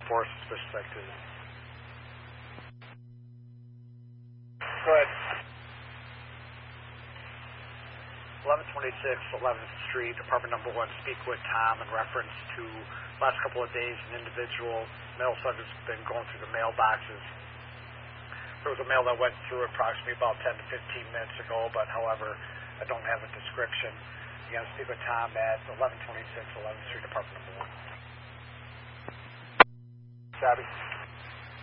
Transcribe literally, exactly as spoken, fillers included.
for suspicious activity. Go ahead. eleven twenty-six eleventh Street, apartment number one, speak with Tom in reference to last couple of days an individual mail subject's been going through the mailboxes. There was a mail that went through approximately about ten to fifteen minutes ago, but however, I don't have a description. You got to speak with Tom at eleven twenty-six eleventh Street, apartment number one. Savvy.